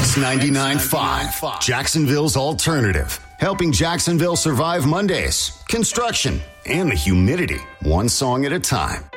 Kicks 99.5, Jacksonville's alternative. Helping Jacksonville survive Mondays, construction, and the humidity. One song at a time.